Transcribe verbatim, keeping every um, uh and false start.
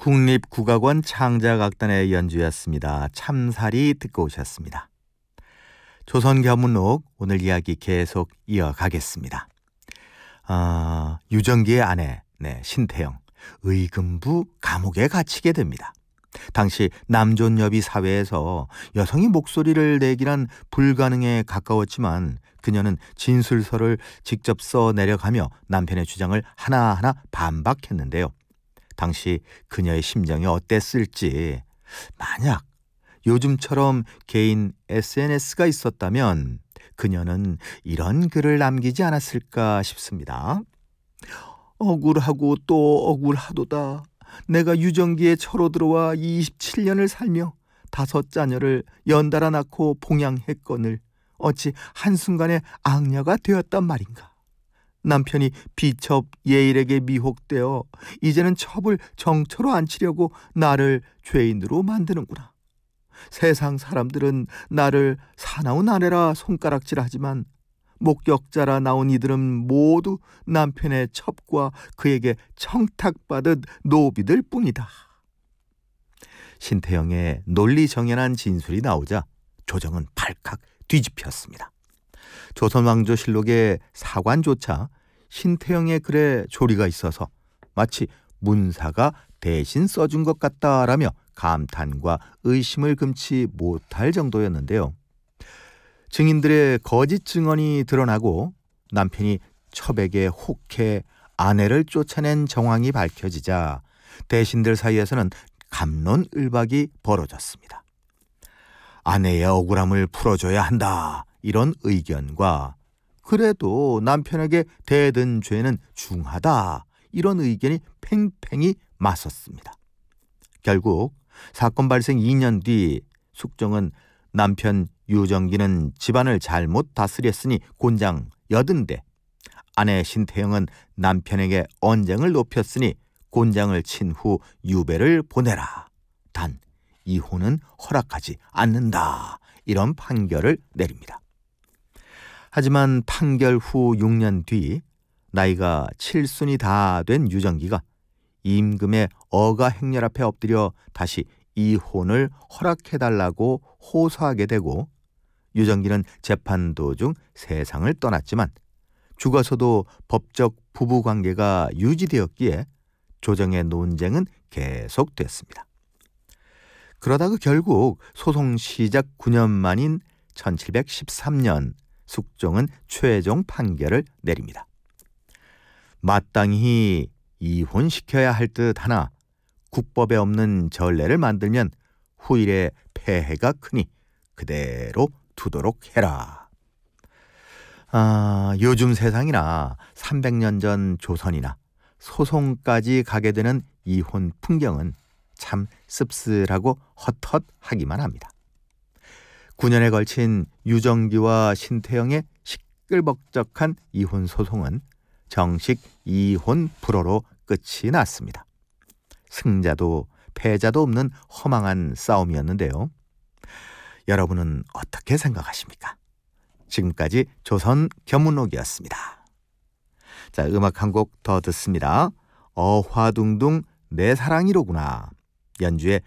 국립국악원 창작악단의 연주였습니다. 참사리 듣고 오셨습니다. 조선교문록 오늘 이야기 계속 이어가겠습니다. 아, 유정기의 아내 네, 신태영 의금부 감옥에 갇히게 됩니다. 당시 남존여비 사회에서 여성이 목소리를 내기란 불가능에 가까웠지만 그녀는 진술서를 직접 써 내려가며 남편의 주장을 하나하나 반박했는데요. 당시 그녀의 심정이 어땠을지, 만약 요즘처럼 개인 에스엔에스가 있었다면 그녀는 이런 글을 남기지 않았을까 싶습니다. 억울하고 또 억울하도다. 내가 유정기에 처로 들어와 이십칠 년을 살며 다섯 자녀를 연달아 낳고 봉양했거늘 어찌 한순간에 악녀가 되었단 말인가. 남편이 비첩 예일에게 미혹되어 이제는 첩을 정처로 앉히려고 나를 죄인으로 만드는구나. 세상 사람들은 나를 사나운 아내라 손가락질하지만 목격자라 나온 이들은 모두 남편의 첩과 그에게 청탁받은 노비들 뿐이다. 신태영의 논리정연한 진술이 나오자 조정은 발칵 뒤집혔습니다. 조선왕조실록의 사관조차 신태영의 글에 조리가 있어서 마치 문사가 대신 써준 것 같다라며 감탄과 의심을 금치 못할 정도였는데요. 증인들의 거짓 증언이 드러나고 남편이 첩에게 혹해 아내를 쫓아낸 정황이 밝혀지자 대신들 사이에서는 갑론을박이 벌어졌습니다. 아내의 억울함을 풀어줘야 한다, 이런 의견과 그래도 남편에게 대든 죄는 중하다, 이런 의견이 팽팽히 맞섰습니다. 결국 사건 발생 이 년 뒤 숙종은 남편 유정기는 집안을 잘못 다스렸으니 곤장 여든 대, 아내 신태영은 남편에게 언쟁을 높였으니 곤장을 친 후 유배를 보내라. 단 이혼은 허락하지 않는다, 이런 판결을 내립니다. 하지만 판결 후 육 년 뒤 나이가 칠순이 다 된 유정기가 임금의 어가 행렬 앞에 엎드려 다시 이혼을 허락해달라고 호소하게 되고 유정기는 재판 도중 세상을 떠났지만 죽어서도 법적 부부관계가 유지되었기에 조정의 논쟁은 계속됐습니다. 그러다가 결국 소송 시작 구 년 만인 천칠백십삼 년 숙종은 최종 판결을 내립니다. 마땅히 이혼시켜야 할 듯 하나 국법에 없는 전례를 만들면 후일에 폐해가 크니 그대로 두도록 해라. 아, 요즘 세상이나 삼백 년 전 조선이나 소송까지 가게 되는 이혼 풍경은 참 씁쓸하고 헛헛하기만 합니다. 구 년에 걸친 유정기와 신태영의 시끌벅적한 이혼 소송은 정식 이혼 불허로 끝이 났습니다. 승자도 패자도 없는 허망한 싸움이었는데요. 여러분은 어떻게 생각하십니까? 지금까지 조선 교문록이었습니다. 자, 음악 한 곡 더 듣습니다. 어화둥둥 내 사랑이로구나. 연주의